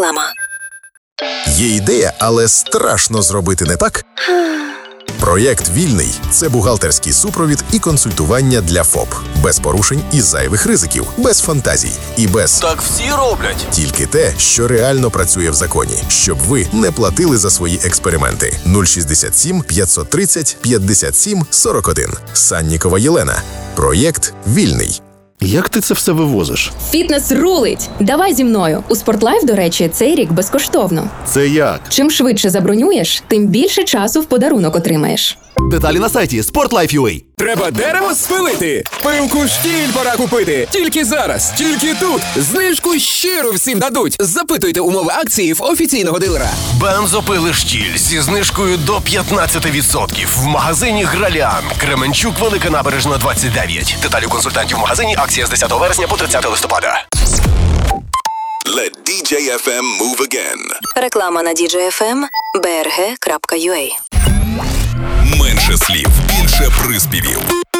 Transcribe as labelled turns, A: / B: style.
A: Реклама.
B: Є ідея, але страшно зробити не так? Проєкт «Вільний» – це бухгалтерський супровід і консультування для ФОП. Без порушень і зайвих ризиків, без фантазій і без
C: Так всі роблять.
B: тільки те, що реально працює в законі, щоб ви не платили за свої експерименти. 067 530 57 41. Саннікова Єлена. Проєкт «Вільний».
D: Як ти це все вивозиш?
E: Фітнес рулить! Давай зі мною. У Спортлайф, до речі, цей рік безкоштовно.
D: Це як?
E: Чим швидше забронюєш, тим більше часу в подарунок отримаєш.
F: Деталі на сайті sportlife.ua.
G: Треба дерево спилити? Пилку штіль пора купити. Тільки зараз, тільки тут. Знижку щиро всім дадуть. Запитуйте умови акції в офіційного дилера.
C: Бензопили «Штіль» зі знижкою до 15% в магазині «Гралян». Кременчук, Велика Набережна, 29. Деталі консультантів в магазині. Акція з 10 вересня по 30 листопада.
H: Let DJ FM move again.
A: Реклама на DJ FM brg.ua.
H: Менше слів, більше приспівів.